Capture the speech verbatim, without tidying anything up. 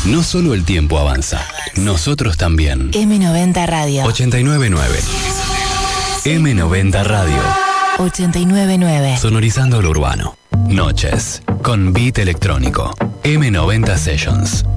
No solo el tiempo avanza, nosotros también. eme noventa Radio. ochenta y nueve punto nueve. eme noventa Radio. ochenta y nueve punto nueve. Sonorizando lo urbano. Noches con beat electrónico. eme noventa Sessions.